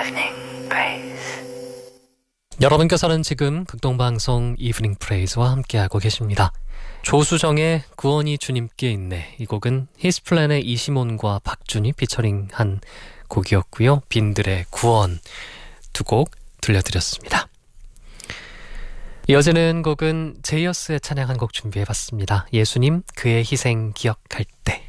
Evening Praise. 여러분께서는 지금 극동방송 이브닝 프레이즈와 함께하고 계십니다. 조수정의 구원이 주님께 있네. 이 곡은 히스플랜의 이시몬과 박준이 피처링한 곡이었고요. 빈들의 구원 두 곡 들려드렸습니다. 이어지는 곡은 제이어스의 찬양 한 곡 준비해봤습니다. 예수님 그의 희생 기억할 때.